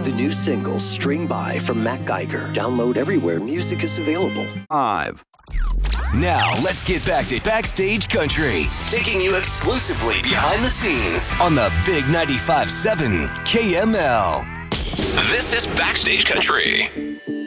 The new single, String By from Matt Geiger. Download everywhere music is available. 5. Now, let's get back to Backstage Country, taking you exclusively behind the scenes on the Big 95.7 KML. This is Backstage Country.